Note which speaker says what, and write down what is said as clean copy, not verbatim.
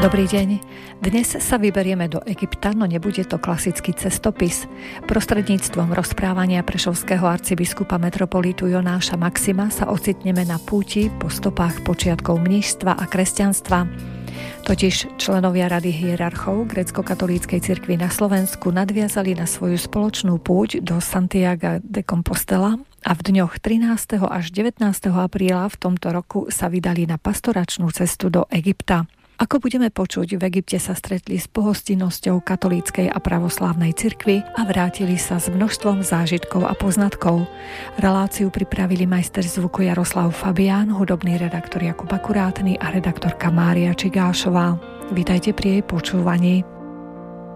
Speaker 1: Dobrý deň. Dnes sa vyberieme do Egypta, no nebude to klasický cestopis. Prostredníctvom rozprávania prešovského arcibiskupa metropolitu Jonáša Maxima sa ocitneme na púti po stopách počiatkov mníšstva a kresťanstva. Totiž členovia Rady hierarchov grécko-katolíckej cirkvi na Slovensku nadviazali na svoju spoločnú púť do Santiaga de Compostela a v dňoch 13. až 19. apríla v tomto roku sa vydali na pastoračnú cestu do Egypta. Ako budeme počuť, v Egypte sa stretli s pohostinnosťou katolíckej a pravoslávnej cirkvi a vrátili sa s množstvom zážitkov a poznatkov. Reláciu pripravili majster zvuku Jaroslav Fabián, hudobný redaktor Jakub Akurátny a redaktorka Mária Čigášová. Vítajte pri jej počúvaní.